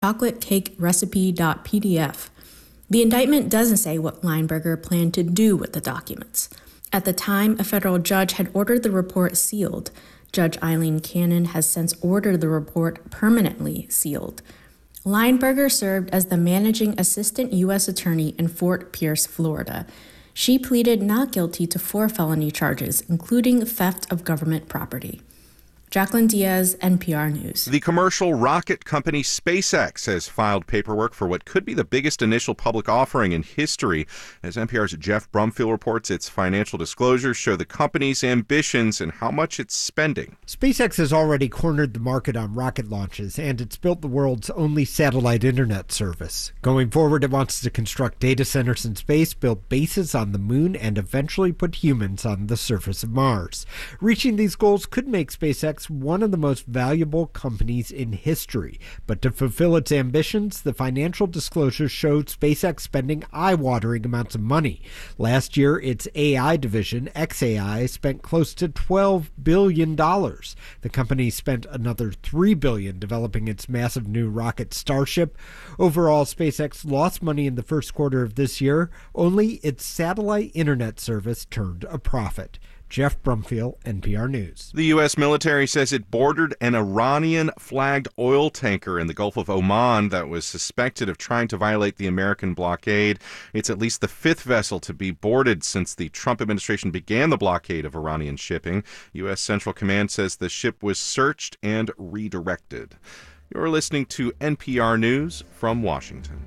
chocolatecake-recipe.pdf. The indictment doesn't say what Lineberger planned to do with the documents. At the time, a federal judge had ordered the report sealed. Judge Eileen Cannon has since ordered the report permanently sealed. Lineberger served as the managing assistant U.S. attorney in Fort Pierce, Florida. She pleaded not guilty to 4 felony charges, including theft of government property. Jacqueline Diaz, NPR News. The commercial rocket company SpaceX has filed paperwork for what could be the biggest initial public offering in history. As NPR's Jeff Brumfield reports, its financial disclosures show the company's ambitions and how much it's spending. SpaceX has already cornered the market on rocket launches, and it's built the world's only satellite internet service. Going forward, it wants to construct data centers in space, build bases on the moon, and eventually put humans on the surface of Mars. Reaching these goals could make SpaceX one of the most valuable companies in history. But to fulfill its ambitions, the financial disclosures showed SpaceX spending eye-watering amounts of money. Last year, its AI division, xAI, spent close to $12 billion. The company spent another $3 billion developing its massive new rocket Starship. Overall, SpaceX lost money in the first quarter of this year. Only its satellite internet service turned a profit. Jeff Brumfield, NPR News. The U.S. military says it boarded an Iranian-flagged oil tanker in the Gulf of Oman that was suspected of trying to violate the American blockade. It's at least the 5th vessel to be boarded since the Trump administration began the blockade of Iranian shipping. U.S. Central Command says the ship was searched and redirected. You're listening to NPR News from Washington.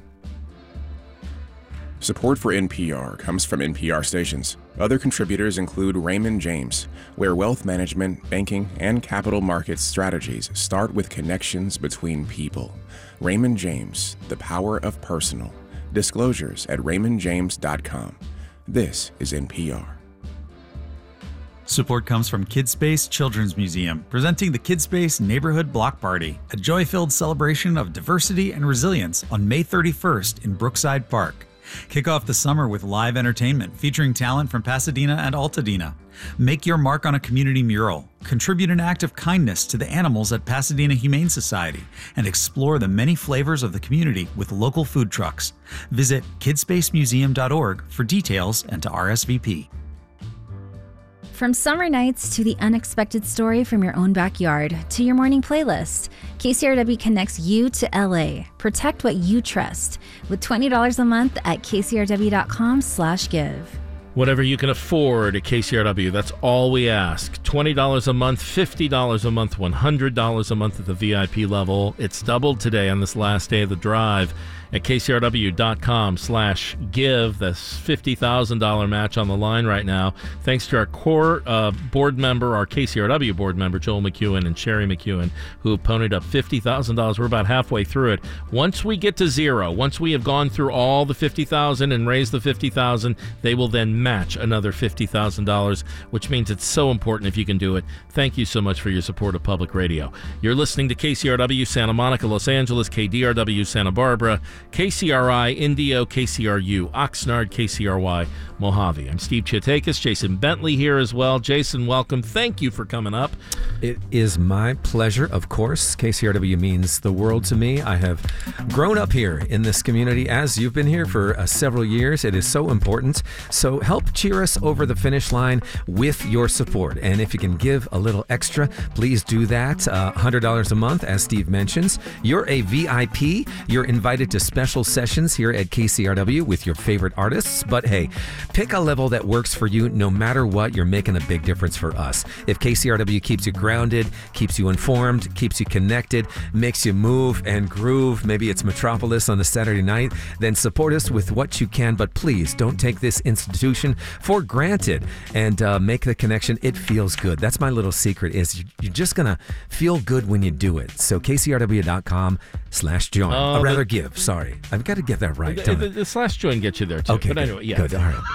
Support for NPR comes from NPR stations. Other contributors include Raymond James, where wealth management, banking, and capital markets strategies start with connections between people. Raymond James, the power of personal. Disclosures at raymondjames.com. This is NPR. Support comes from KidSpace Children's Museum, presenting the KidSpace Neighborhood Block Party, a joy-filled celebration of diversity and resilience on May 31st in Brookside Park. Kick off the summer with live entertainment featuring talent from Pasadena and Altadena. Make your mark on a community mural, contribute an act of kindness to the animals at Pasadena Humane Society, and explore the many flavors of the community with local food trucks. Visit kidspacemuseum.org for details and to RSVP. From summer nights to the unexpected story from your own backyard to your morning playlist, KCRW connects you to LA. Protect what you trust with $20 a month at kcrw.com/give. Whatever you can afford at KCRW, that's all we ask. $20 a month, $50 a month, $100 a month at the VIP level. It's doubled today on this last day of the drive at kcrw.com/give. That's $50,000 match on the line right now. Thanks to our core board member, our KCRW board member, Joel McEwen and Sherry McEwen, who have ponied up $50,000. We're about halfway through it. Once we get to zero, once we have gone through all the $50,000 and raised the $50,000, they will then match another $50,000, which means it's so important if you can do it. Thank you so much for your support of public radio. You're listening to KCRW Santa Monica, Los Angeles, KDRW Santa Barbara, KCRI Indio, KCRU Oxnard, KCRY Mojave. I'm Steve Chiatakis. Jason Bentley here as well. Jason, welcome. Thank you for coming up. It is my pleasure, of course. KCRW means the world to me. I have grown up here in this community as you've been here for several years. It is so important. So help cheer us over the finish line with your support. And if you can give a little extra, please do that. $100 a month, as Steve mentions. You're a VIP. You're invited to special sessions here at KCRW with your favorite artists. But hey, pick a level that works for you. No matter what, you're making a big difference for us. If KCRW keeps you grounded, keeps you informed, keeps you connected, makes you move and groove, maybe it's Metropolis on a Saturday night, then support us with what you can. But please don't take this institution for granted and make the connection. It feels good. That's my little secret, is you're just going to feel good when you do it. So KCRW.com/join. Or rather give. Sorry. I've got to get that right. The slash join gets you there too. Okay, but anyway, yeah. Good. All right.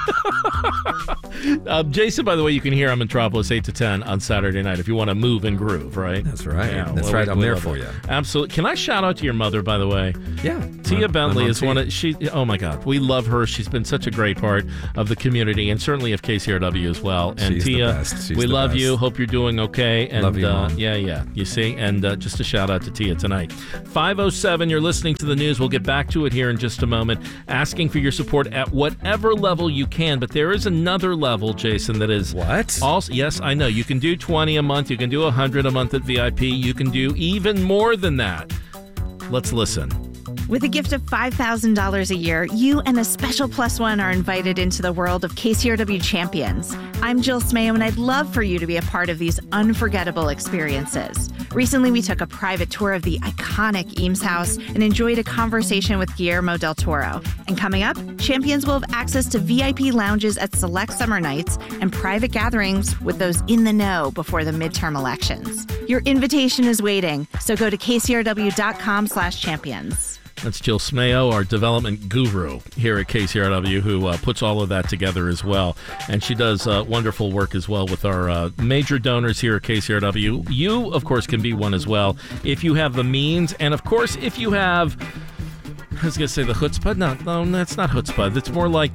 Jason, by the way, you can hear on Metropolis 8 to 10 on Saturday night if you want to move and groove, right? That's right. Yeah, That's right. I'm there for you. Absolutely. Can I shout out to your mother, by the way? Yeah. Tia Bentley is one of oh my God, we love her. She's been such a great part of the community and certainly of KCRW as well. And She's Tia, the best. we love you. Hope you're doing okay. And love you, Mom. yeah. You see, and just a shout out to Tia tonight. 507 7:07. You're listening to the news. We'll get back to it here in just a moment. Asking for your support at whatever level you can. But there is another level, Jason, that is... What? Also, yes, I know. You can do $20 a month. You can do $100 a month at VIP. You can do even more than that. Let's listen. With a gift of $5,000 a year, you and a special plus one are invited into the world of KCRW Champions. I'm Jill Smayo, and I'd love for you to be a part of these unforgettable experiences. Recently, we took a private tour of the iconic Eames House and enjoyed a conversation with Guillermo del Toro. And coming up, Champions will have access to VIP lounges at select summer nights and private gatherings with those in the know before the midterm elections. Your invitation is waiting, so go to kcrw.com/champions. That's Jill Smayo, our development guru here at KCRW, who puts all of that together as well. And she does wonderful work as well with our major donors here at KCRW. You, of course, can be one as well if you have the means. And, of course, if you have... I was going to say the chutzpah. No, that's not chutzpah. It's more like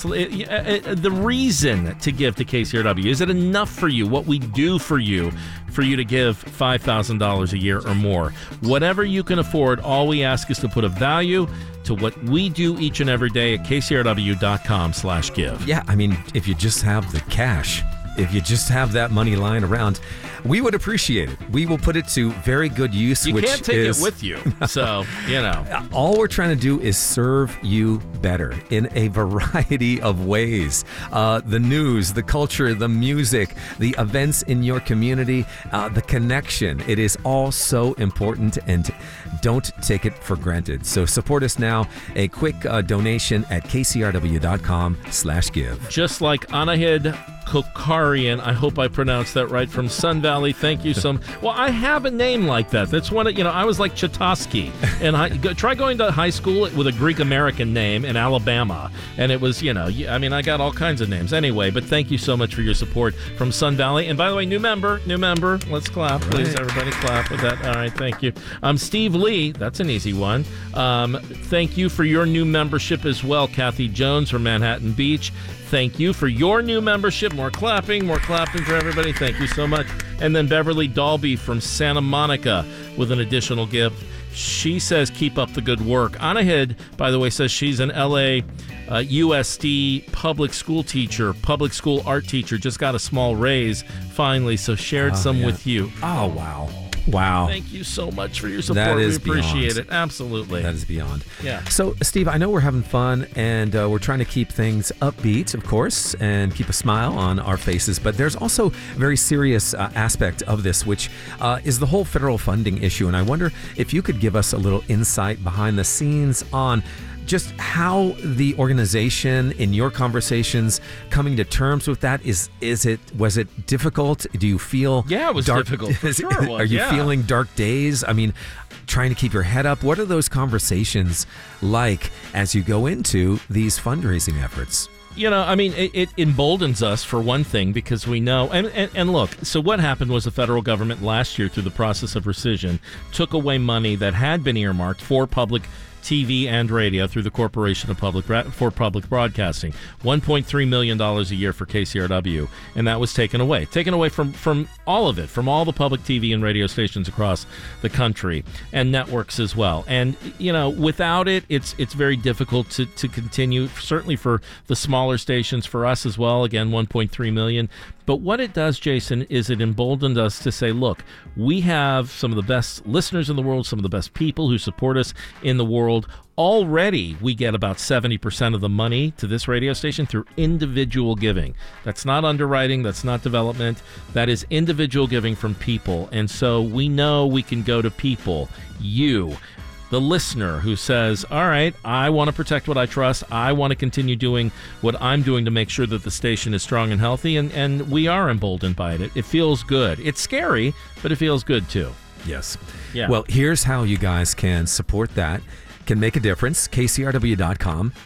the reason to give to KCRW. Is it enough for you, what we do for you to give $5,000 a year or more? Whatever you can afford, all we ask is to put a value to what we do each and every day at kcrw.com/give. Yeah, I mean, if you just have the cash, if you just have that money lying around, we would appreciate it. We will put it to very good use. You can't take it with you, so, you know. All we're trying to do is serve you better in a variety of ways. The news, the culture, the music, the events in your community, the connection. It is all so important, and don't take it for granted. So support us now. A quick donation at kcrw.com/give. Just like Anahid Kokarian, I hope I pronounced that right, from Sun Valley. Thank you so much. Well, I have a name like that. That's one of, I was like Chatosky. And try going to high school with a Greek American name in Alabama. And it was, I got all kinds of names. Anyway, but thank you so much for your support from Sun Valley. And by the way, new member. Let's clap, please. Right. Everybody clap with that. All right, thank you. Steve Lee, that's an easy one. Thank you for your new membership as well. Kathy Jones from Manhattan Beach. Thank you for your new membership. More clapping for everybody. Thank you so much. And then Beverly Dalby from Santa Monica with an additional gift. She says, keep up the good work. Anahid, by the way, says she's an LA USD public school teacher, public school art teacher. Just got a small raise finally, so shared some with you. Oh, wow. Wow. Thank you so much for your support. We appreciate it. Absolutely. That is beyond. Yeah. So, Steve, I know we're having fun, and we're trying to keep things upbeat, of course, and keep a smile on our faces. But there's also a very serious aspect of this, which is the whole federal funding issue. And I wonder if you could give us a little insight behind the scenes on just how the organization, in your conversations, coming to terms with that, was it difficult? Do you feel it was difficult. Sure it was. Are you feeling dark days? I mean, trying to keep your head up. What are those conversations like as you go into these fundraising efforts? It emboldens us, for one thing, because we know, and look, so what happened was the federal government last year, through the process of rescission, took away money that had been earmarked for public TV and radio through the Corporation of Public Broadcasting. $1.3 million a year for KCRW, and that was taken away from all of it, from all the public TV and radio stations across the country, and networks as well. And without it, it's very difficult to continue, certainly for the smaller stations, for us as well. Again, $1.3 million. But what it does, Jason, is it emboldened us to say, look, we have some of the best listeners in the world, some of the best people who support us in the world. Already, we get about 70% of the money to this radio station through individual giving. That's not underwriting. That's not development. That is individual giving from people. And so we know we can go to people, you, the listener, who says, all right, I want to protect what I trust. I want to continue doing what I'm doing to make sure that the station is strong and healthy, and we are emboldened by it. It feels good. It's scary, but it feels good too. Yes. Yeah. Well, here's how you guys can support that, can make a difference.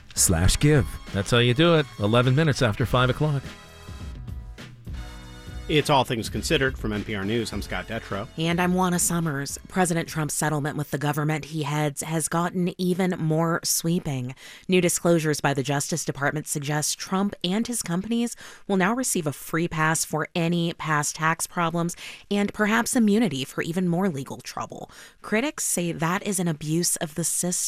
kcrw.com/give. That's how you do it. 11 minutes after 5 o'clock. It's All Things Considered from NPR News. I'm Scott Detrow. And I'm Juana Summers. President Trump's settlement with the government he heads has gotten even more sweeping. New disclosures by the Justice Department suggest Trump and his companies will now receive a free pass for any past tax problems and perhaps immunity for even more legal trouble. Critics say that is an abuse of the system.